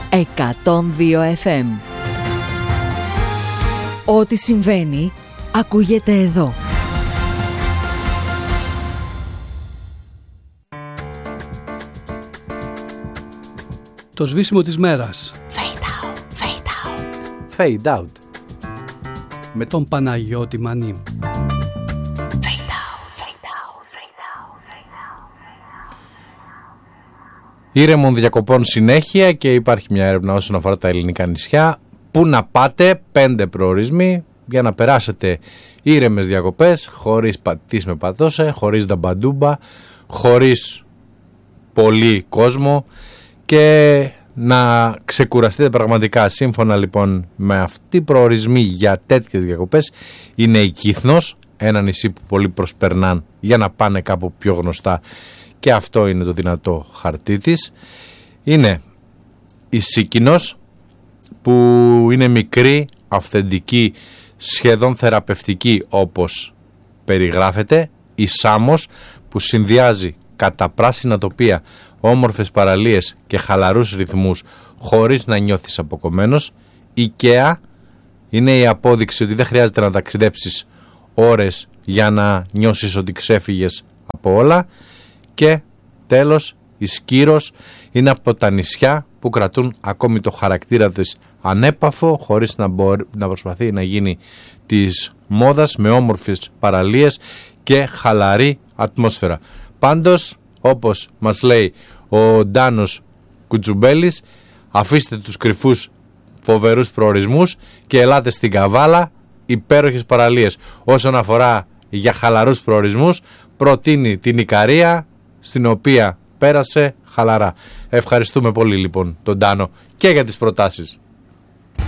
102 FM. Ό,τι συμβαίνει ακούγεται εδώ. Το σβήσιμο της μέρας. Fade out, fade out. Fade out. Με τον Παναγιώτη Μανί. Ήρεμων διακοπών συνέχεια και υπάρχει μια έρευνα όσον αφορά τα ελληνικά νησιά. Πού να πάτε, 5 προορισμοί για να περάσετε ήρεμες διακοπές, χωρίς πατής με πατώσε, χωρίς δαμπαντούμπα, χωρίς πολύ κόσμο και να ξεκουραστείτε πραγματικά. Σύμφωνα λοιπόν με αυτή προορισμοί για τέτοιες διακοπές είναι η Κύθνος, ένα νησί που πολλοί προσπερνάν για να πάνε κάπου πιο γνωστά και αυτό είναι το δυνατό χαρτί της. Είναι η Σίκινος που είναι μικρή, αυθεντική, σχεδόν θεραπευτική όπως περιγράφεται. Η Σάμος που συνδυάζει κατά πράσινα τοπία, όμορφες παραλίες και χαλαρούς ρυθμούς χωρίς να νιώθεις αποκομμένος. Η Καία είναι η απόδειξη ότι δεν χρειάζεται να ταξιδέψεις ώρες για να νιώσεις ότι ξέφυγες από όλα. Και τέλος η Σκύρος είναι από τα νησιά που κρατούν ακόμη το χαρακτήρα της ανέπαφο, χωρίς να προσπαθεί να γίνει της μόδας, με όμορφες παραλίες και χαλαρή ατμόσφαιρα. Πάντως, όπως μας λέει ο Ντάνος Κουτσουμπέλης, αφήστε τους κρυφούς φοβερούς προορισμούς και ελάτε στην Καβάλα, υπέροχες παραλίες. Όσον αφορά για χαλαρούς προορισμούς, προτείνει την Ικαρία, στην οποία πέρασε χαλαρά. Ευχαριστούμε πολύ λοιπόν τον Ντάνο και για τις προτάσεις.